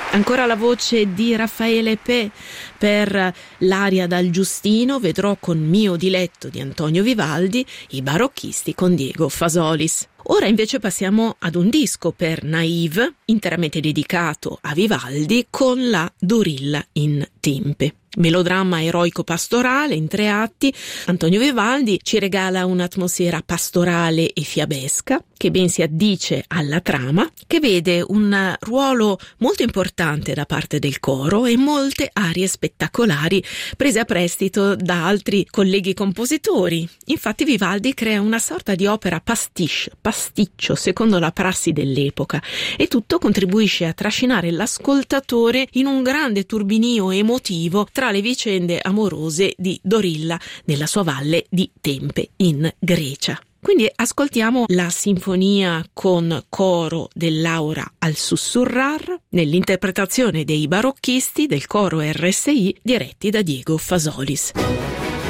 Ancora la voce di Raffaele Pe per l'aria dal Giustino, Vedrò con mio diletto di Antonio Vivaldi, i barocchisti con Diego Fasolis. Ora invece passiamo ad un disco per Naive, interamente dedicato a Vivaldi, con la Dorilla in Timpe. Melodramma eroico pastorale in 3 atti, Antonio Vivaldi ci regala un'atmosfera pastorale e fiabesca che ben si addice alla trama, che vede un ruolo molto importante da parte del coro e molte arie spettacolari prese a prestito da altri colleghi compositori. Infatti Vivaldi crea una sorta di opera pasticcio secondo la prassi dell'epoca, e tutto contribuisce a trascinare l'ascoltatore in un grande turbinio emotivo tra le vicende amorose di Dorilla nella sua valle di Tempe in Grecia. Quindi ascoltiamo la sinfonia con coro dell'Aura al sussurrar nell'interpretazione dei barocchisti del coro RSI diretti da Diego Fasolis.